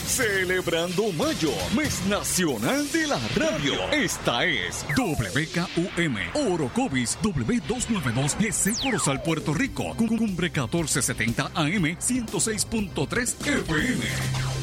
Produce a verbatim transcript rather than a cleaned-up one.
Celebrando Mayo, mes nacional de la radio. Esta es W K U M, Orocovis W doscientos noventa y dos, G C Corozal, Puerto Rico. Cumbre catorce setenta A M, ciento seis punto tres F M.